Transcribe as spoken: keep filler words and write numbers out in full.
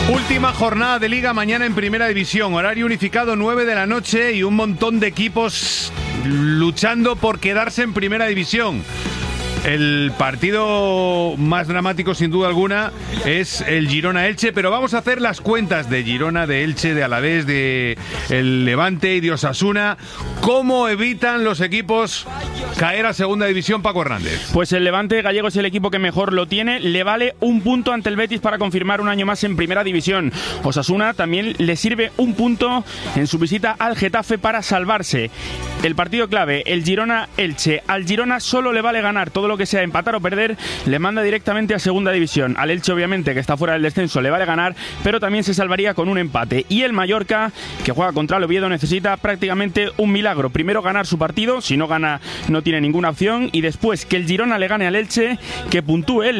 Última jornada de Liga mañana en Primera División, horario unificado nueve de la noche y un montón de equipos luchando por quedarse en Primera División. El partido más dramático sin duda alguna es el Girona-Elche, pero vamos a hacer las cuentas de Girona, de Elche, de Alavés, de el Levante y de Osasuna. ¿Cómo evitan los equipos caer a Segunda División, Paco Hernández? Pues el Levante gallego es el equipo que mejor lo tiene, le vale un punto ante el Betis para confirmar un año más en Primera División. Osasuna también le sirve un punto en su visita al Getafe para salvarse. El partido clave, el Girona-Elche. Al Girona solo le vale ganar, todo lo que sea empatar o perder le manda directamente a Segunda División. Al Elche, obviamente, que está fuera del descenso, le vale ganar, pero también se salvaría con un empate. Y el Mallorca, que juega contra el Oviedo, necesita prácticamente un milagro. Primero ganar su partido, si no gana no tiene ninguna opción, y después que el Girona le gane al Elche, que puntúe el